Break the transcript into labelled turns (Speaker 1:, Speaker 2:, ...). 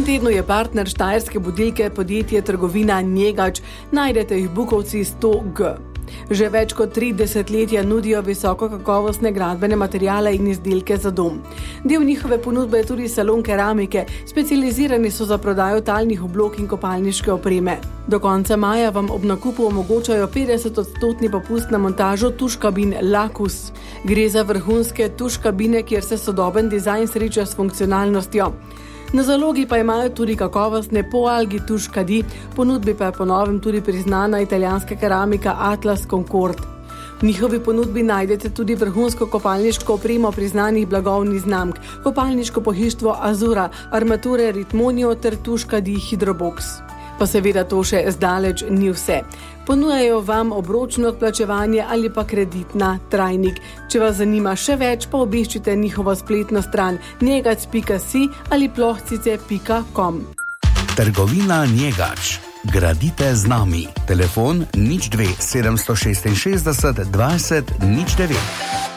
Speaker 1: tednu je partner štajerske budilke podjetje trgovina Njegač. Najdete jih v Bukovci 100G. Že več kot 3 desetletja nudijo visoko kakovostne gradbene materiale in izdelke za dom. Del njihove ponudbe je tudi salon keramike, specializirani so za prodajo talnih oblog in kopalniške opreme. Do konca maja vam ob nakupu omogočajo 50% popust na montažo tuš kabin Lakus. Gre za vrhunske tuš kabine, kjer se sodoben dizajn sreča s funkcionalnostjo. Na zalogi pa imajo tudi kakovostne poalgi tuš kadi, ponudbi pa je po novem tudi priznana italijanska keramika Atlas Concord. V njihovi ponudbi najdete tudi vrhunsko kopalniško opremo priznanih blagovnih znamk, kopalniško pohištvo Azura, armature Ritmonio ter tuš kadi Hydrobox. Pa seveda to še zdaleč ni vse. Ponujajo vam obročno odplačevanje ali pa kredit na trajnik. Če vas zanima še več, pa obiščite njihovo spletno stran njegac.si ali plohcice.com.
Speaker 2: Trgovina Njegač. Gradite z nami. Telefon 02 766 20 09.